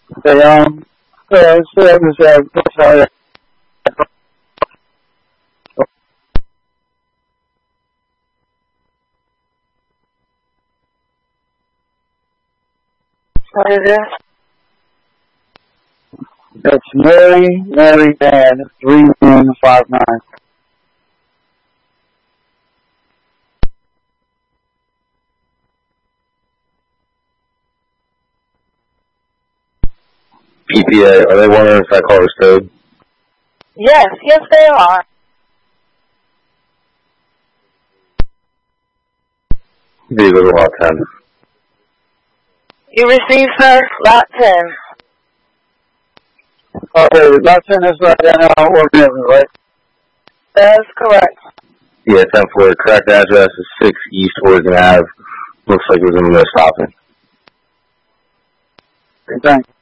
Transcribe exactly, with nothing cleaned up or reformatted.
Okay, um, uh, so that was, uh, sorry. What is it? It's Mary, Mary Dan, three one five nine. E P A, are they wondering if that car was towed? Yes, yes they are. Vehicle lot ten. You received, sir, lot ten. Okay, lot ten is right down our organism, right? That is correct. Yeah, ten four. Correct address is six East Oregon Ave. Looks like it was in the stopping. Okay, thanks.